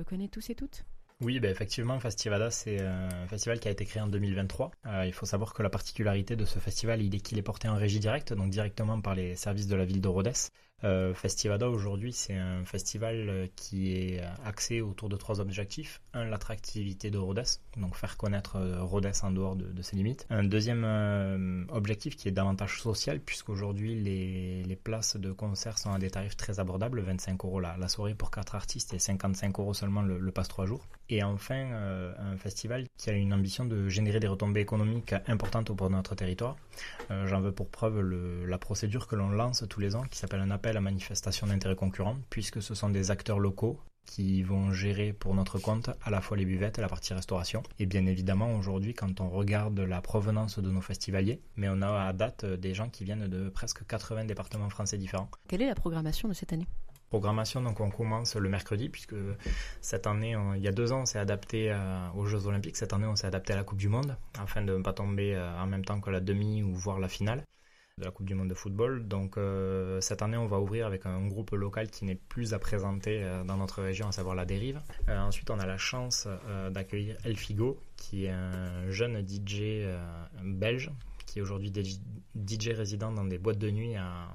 le connaît tous et toutes ? Oui, effectivement, Festivada, c'est un festival qui a été créé en 2023. Il faut savoir que la particularité de ce festival, il est qu'il est porté en régie directe, donc directement par les services de la ville de Rodez. Festivada, aujourd'hui, c'est un festival qui est axé autour de 3 objectifs. Un, l'attractivité de Rodez, donc faire connaître Rodez en dehors de ses limites. Un deuxième objectif qui est davantage social, puisqu'aujourd'hui, les places de concert sont à des tarifs très abordables, 25 € la soirée pour 4 artistes et 55 € seulement le passe 3 jours. Et enfin, un festival qui a une ambition de générer des retombées économiques importantes pour notre territoire. J'en veux pour preuve la procédure que l'on lance tous les ans, qui s'appelle un appel à manifestation d'intérêt concurrent, puisque ce sont des acteurs locaux qui vont gérer pour notre compte à la fois les buvettes et la partie restauration. Et bien évidemment, aujourd'hui, quand on regarde la provenance de nos festivaliers, mais on a à date des gens qui viennent de presque 80 départements français différents. Quelle est la programmation de cette année ? Programmation, donc on commence le mercredi, puisque cette année, il y a 2 ans, on s'est adapté aux Jeux Olympiques. Cette année, on s'est adapté à la Coupe du Monde, afin de ne pas tomber en même temps que la demi ou voire la finale de la Coupe du Monde de football. Donc cette année, on va ouvrir avec un groupe local qui n'est plus à présenter dans notre région, à savoir La Dérive. Ensuite, on a la chance d'accueillir El Figo, qui est un jeune DJ belge, qui est aujourd'hui DJ résident dans des boîtes de nuit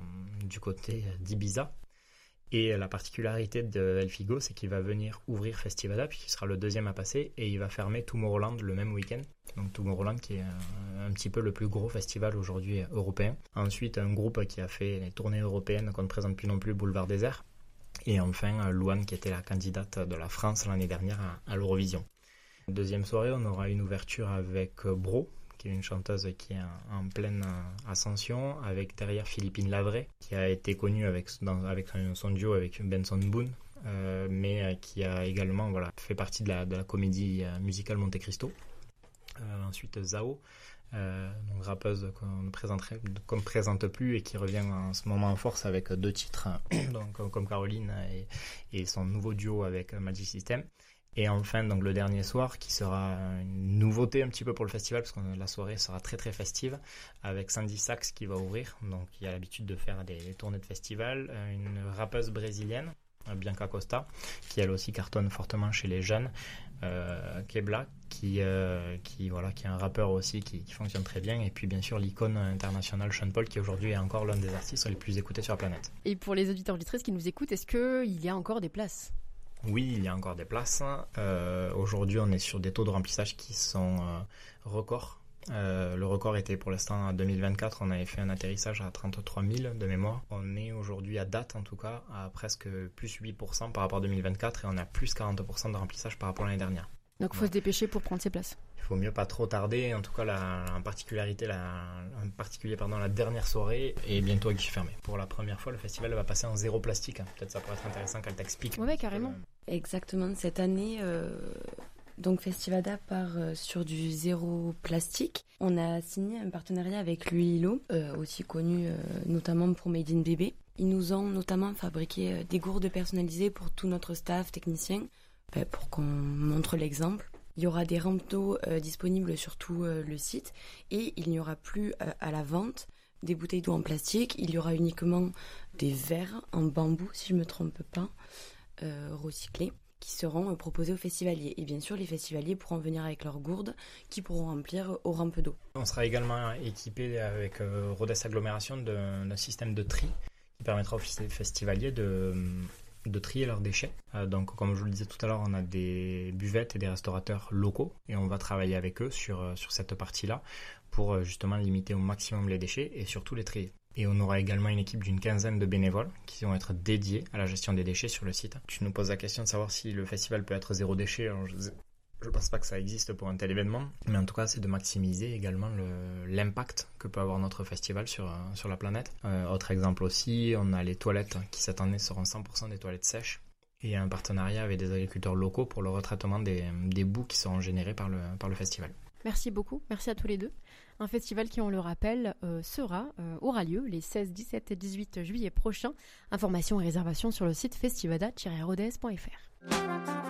du côté d'Ibiza. Et la particularité de El Figo, c'est qu'il va venir ouvrir Festivada, puisqu'il sera le deuxième à passer, et il va fermer Tomorrowland le même week-end. Donc Tomorrowland qui est un petit peu le plus gros festival aujourd'hui européen. Ensuite, un groupe qui a fait les tournées européennes qu'on ne présente plus non plus, Boulevard Désert. Et enfin, Louane, qui était la candidate de la France l'année dernière à l'Eurovision. Deuxième soirée, on aura une ouverture avec Bro, qui est une chanteuse qui est en pleine ascension, avec derrière Philippine Lavray, qui a été connue avec son duo avec Benson Boone, mais qui a également fait partie de la comédie musicale Monte Cristo. Ensuite Zao, donc rappeuse qu'on ne présente plus et qui revient en ce moment en force avec 2 titres, donc comme Caroline et son nouveau duo avec Magic System. Et enfin, donc le dernier soir, qui sera une nouveauté un petit peu pour le festival, parce que la soirée sera très très festive, avec Sandy Sax qui va ouvrir. Donc il a l'habitude de faire des tournées de festival. Une rappeuse brésilienne, Bianca Costa, qui elle aussi cartonne fortement chez les jeunes. Kebla, qui est un rappeur aussi qui fonctionne très bien. Et puis bien sûr l'icône internationale Sean Paul, qui aujourd'hui est encore l'un des artistes les plus écoutés sur la planète. Et pour les auditeurs auditrices qui nous écoutent, est-ce qu'il y a encore des places ? Oui, il y a encore des places. Aujourd'hui, on est sur des taux de remplissage qui sont records. Le record était pour l'instant en 2024, on avait fait un atterrissage à 33 000 de mémoire. On est aujourd'hui à date en tout cas à presque plus 8% par rapport à 2024 et on a plus 40% de remplissage par rapport à l'année dernière. Donc il faut se dépêcher pour prendre ses places. Il faut mieux pas trop tarder. En tout cas, en particulier, la dernière soirée est bientôt à guichet fermé. Pour la première fois, le festival va passer en 0 plastique. Peut-être ça pourrait être intéressant qu'elle t'explique. Ouais, carrément. Exactement. Cette année, donc Festivada part sur du 0 plastique. On a signé un partenariat avec l'UILO, aussi connu notamment pour Made in Bébé. Ils nous ont notamment fabriqué des gourdes personnalisées pour tout notre staff technicien, pour qu'on montre l'exemple. Il y aura des rampes d'eau disponibles sur tout le site et il n'y aura plus à la vente des bouteilles d'eau en plastique. Il y aura uniquement des verres en bambou, si je ne me trompe pas, recyclés, qui seront proposés aux festivaliers. Et bien sûr, les festivaliers pourront venir avec leurs gourdes qui pourront remplir aux rampes d'eau. On sera également équipé avec Rodez Agglomération d'un système de tri qui permettra aux festivaliers de trier leurs déchets. Donc comme je vous le disais tout à l'heure, on a des buvettes et des restaurateurs locaux et on va travailler avec eux sur cette partie-là pour justement limiter au maximum les déchets et surtout les trier. Et on aura également une équipe d'une 15aine de bénévoles qui vont être dédiés à la gestion des déchets sur le site. Tu nous poses la question de savoir si le festival peut être 0 déchet. Alors, je pense pas que ça existe pour un tel événement, mais en tout cas c'est de maximiser également l'impact que peut avoir notre festival sur la planète. Autre exemple aussi, on a les toilettes qui cette année seront 100% des toilettes sèches et un partenariat avec des agriculteurs locaux pour le retraitement des boues qui seront générés par le festival. Merci beaucoup, merci à tous les deux. Un festival qui, on le rappelle, aura lieu les 16, 17 et 18 juillet prochains. Informations et réservations sur le site festivada-rodez.fr.